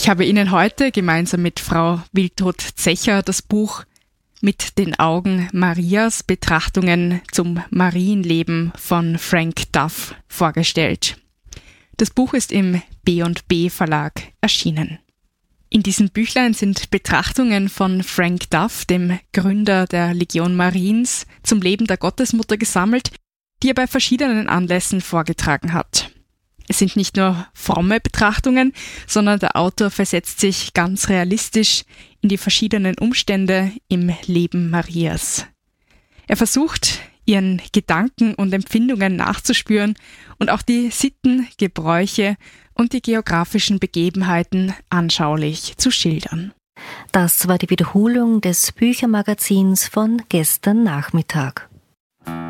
Ich habe Ihnen heute gemeinsam mit Frau Wiltrud-Zecher das Buch Mit den Augen Marias, Betrachtungen zum Marienleben von Frank Duff vorgestellt. Das Buch ist im B&B Verlag erschienen. In diesem Büchlein sind Betrachtungen von Frank Duff, dem Gründer der Legion Mariens, zum Leben der Gottesmutter gesammelt, die er bei verschiedenen Anlässen vorgetragen hat. Es sind nicht nur fromme Betrachtungen, sondern der Autor versetzt sich ganz realistisch in die verschiedenen Umstände im Leben Marias. Er versucht, ihren Gedanken und Empfindungen nachzuspüren und auch die Sitten, Gebräuche und die geografischen Begebenheiten anschaulich zu schildern. Das war die Wiederholung des Büchermagazins von gestern Nachmittag.